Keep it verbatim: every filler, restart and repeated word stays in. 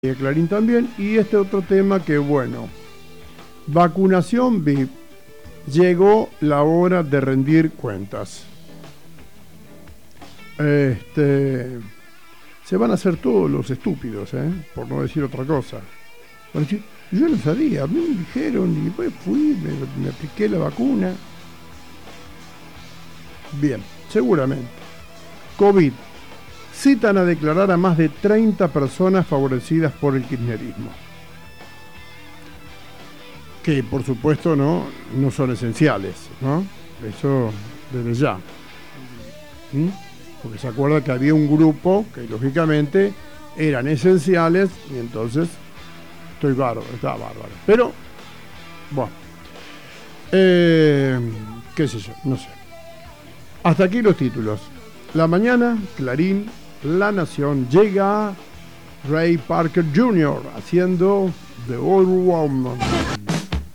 de Clarín también. Y este otro tema que, bueno, vacunación V I P, llegó la hora de rendir cuentas. Este, se van a hacer todos los estúpidos, ¿eh? Por no decir otra cosa. Van a decir, yo no sabía, a mí me dijeron, y después fui, me, me apliqué la vacuna. Bien, seguramente. COVID. Citan a declarar a más de treinta personas favorecidas por el kirchnerismo. Que por supuesto no, no son esenciales, ¿no? Eso desde ya. ¿Mm? Porque se acuerda que había un grupo que lógicamente eran esenciales y entonces estoy bárbaro, estaba bárbaro. Pero, bueno, eh, qué sé yo, no sé. Hasta aquí los títulos. La mañana, Clarín, La Nación, llega Ray Parker junior haciendo The Old Woman.